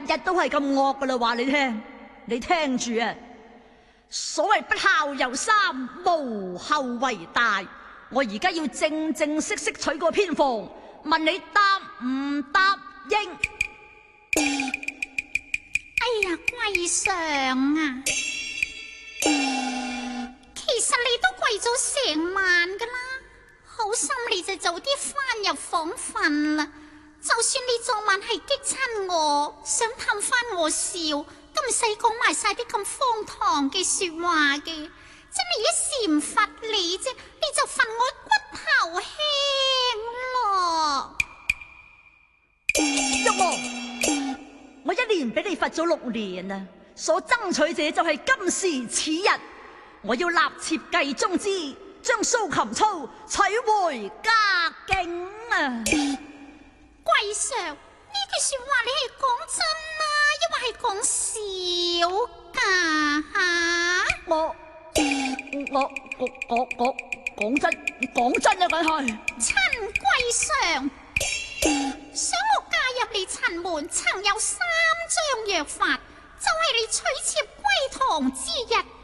日都係咁惡噶啦，話你聽，你聽住啊！所謂不孝有三，無後為大。我而家要正正式式取個偏房，問你答唔答應？ 哎呀，貴上啊！其實你都跪咗成晚噶啦，好心你就早啲翻入房瞓啦。就算你昨晚係激親我，想氹翻我笑，都唔使講埋晒啲咁荒唐嘅說話嘅。真係一時唔罰你啫，你就罰我骨頭輕咯。 玉娥，我一年俾你罰咗6年啊！所爭取者就係今時此日，我要立切計中之，將蘇琴操取回家境啊！ 貴上，呢句說話你係講真啊，抑或係講笑噶吓？ 我講真啊，梗係。 陳貴上，想我嫁入你陳門，曾有3張約法，就係你娶妾歸堂之日。